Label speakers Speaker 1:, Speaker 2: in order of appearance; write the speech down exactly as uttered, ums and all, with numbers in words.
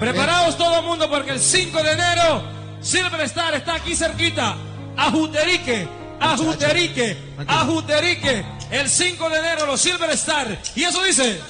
Speaker 1: Preparados todo el mundo porque el cinco de enero Silver Star está aquí cerquita. Ajuterique, Ajuterique, Ajuterique. El cinco de enero los Silver Star. Y eso dice...